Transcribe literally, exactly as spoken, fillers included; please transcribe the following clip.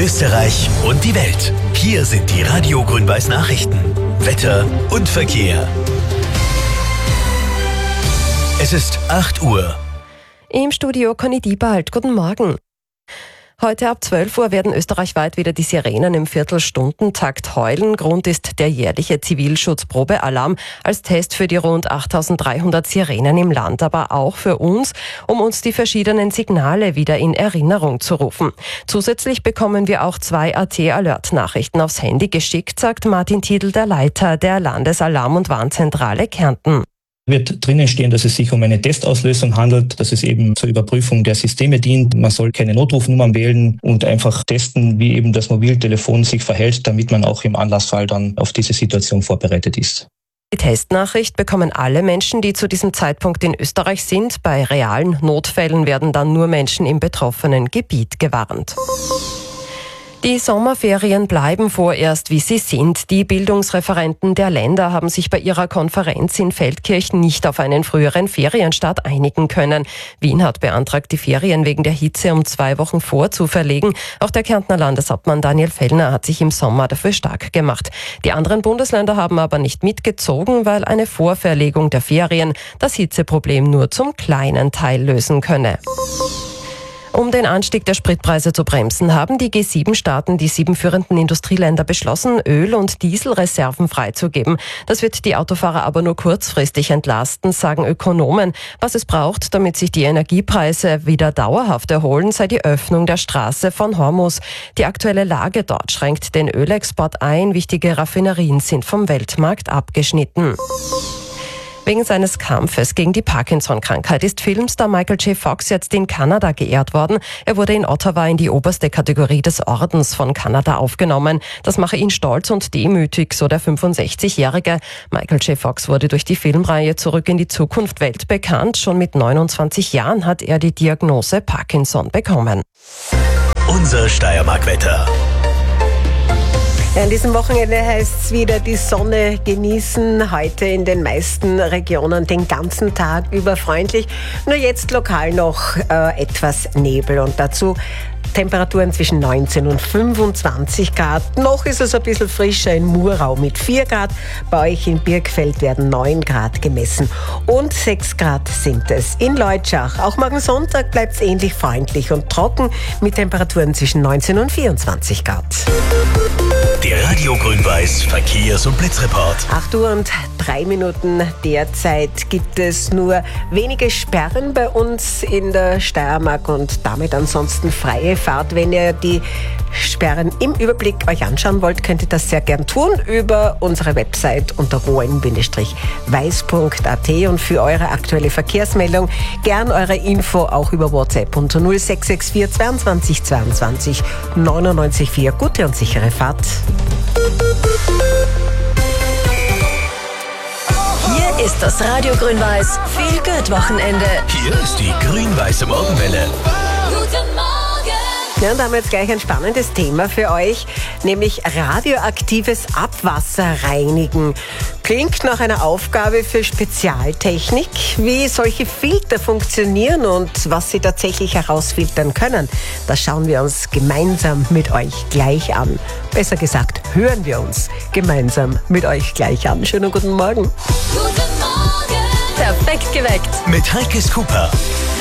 Österreich und die Welt. Hier sind die Radio Grün-Weiß Nachrichten. Wetter und Verkehr. Es ist acht Uhr. Im Studio Conny Diebald. Guten Morgen. Heute ab zwölf Uhr werden österreichweit wieder die Sirenen im Viertelstundentakt heulen. Grund ist der jährliche Zivilschutzprobealarm als Test für die rund achttausenddreihundert Sirenen im Land, aber auch für uns, um uns die verschiedenen Signale wieder in Erinnerung zu rufen. Zusätzlich bekommen wir auch zwei A T-Alert-Nachrichten aufs Handy geschickt, sagt Martin Tiedl, der Leiter der Landesalarm- und Warnzentrale Kärnten. Wird drinnen stehen, dass es sich um eine Testauslösung handelt, dass es eben zur Überprüfung der Systeme dient. Man soll keine Notrufnummern wählen und einfach testen, wie eben das Mobiltelefon sich verhält, damit man auch im Anlassfall dann auf diese Situation vorbereitet ist. Die Testnachricht bekommen alle Menschen, die zu diesem Zeitpunkt in Österreich sind. Bei realen Notfällen werden dann nur Menschen im betroffenen Gebiet gewarnt. Die Sommerferien bleiben vorerst, wie sie sind. Die Bildungsreferenten der Länder haben sich bei ihrer Konferenz in Feldkirch nicht auf einen früheren Ferienstart einigen können. Wien hat beantragt, die Ferien wegen der Hitze um zwei Wochen vorzuverlegen. Auch der Kärntner Landeshauptmann Daniel Fellner hat sich im Sommer dafür stark gemacht. Die anderen Bundesländer haben aber nicht mitgezogen, weil eine Vorverlegung der Ferien das Hitzeproblem nur zum kleinen Teil lösen könne. Um den Anstieg der Spritpreise zu bremsen, haben die G sieben Staaten, die sieben führenden Industrieländer, beschlossen, Öl- und Dieselreserven freizugeben. Das wird die Autofahrer aber nur kurzfristig entlasten, sagen Ökonomen. Was es braucht, damit sich die Energiepreise wieder dauerhaft erholen, sei die Öffnung der Straße von Hormuz. Die aktuelle Lage dort schränkt den Ölexport ein. Wichtige Raffinerien sind vom Weltmarkt abgeschnitten. Wegen seines Kampfes gegen die Parkinson-Krankheit ist Filmstar Michael J. Fox jetzt in Kanada geehrt worden. Er wurde in Ottawa in die oberste Kategorie des Ordens von Kanada aufgenommen. Das mache ihn stolz und demütig, so der fünfundsechzigjährige. Michael J. Fox wurde durch die Filmreihe Zurück in die Zukunft weltbekannt. Schon mit neunundzwanzig Jahren hat er die Diagnose Parkinson bekommen. Unser Steiermark-Wetter. Ja, an diesem Wochenende heißt es wieder die Sonne genießen. Heute in den meisten Regionen den ganzen Tag über freundlich. Nur jetzt lokal noch äh, etwas Nebel und dazu Temperaturen zwischen neunzehn und fünfundzwanzig Grad. Noch ist es ein bisschen frischer in Murau mit vier Grad. Bei euch in Birkfeld werden neun Grad gemessen. Und sechs Grad sind es in Leutschach. Auch morgen Sonntag bleibt es ähnlich freundlich und trocken mit Temperaturen zwischen neunzehn und vierundzwanzig Grad. Der Radio Grün-Weiß Verkehrs- und Blitzreport. acht Uhr und drei Minuten derzeit gibt es nur wenige Sperren bei uns in der Steiermark und damit ansonsten freie Fahrt. Wenn ihr die Sperren im Überblick euch anschauen wollt, könnt ihr das sehr gern tun über unsere Website unter roen weiß punkt a t und für eure aktuelle Verkehrsmeldung gern eure Info auch über WhatsApp unter null sechs sechs vier zweiundzwanzig zweiundzwanzig neunundneunzig vier. Gute und sichere Fahrt. Hier ist das Radio Grün-Weiß Feel Good Wochenende. Hier ist die grün-weiße Morgenwelle. Guten Morgen. Ja, und da haben wir jetzt gleich ein spannendes Thema für euch, nämlich radioaktives Abwasser reinigen. Klingt nach einer Aufgabe für Spezialtechnik. Wie solche Filter funktionieren und was sie tatsächlich herausfiltern können, das schauen wir uns gemeinsam mit euch gleich an. Besser gesagt, hören wir uns gemeinsam mit euch gleich an. Schönen guten Morgen. Guten Morgen. Perfekt geweckt. Mit Heike Cooper.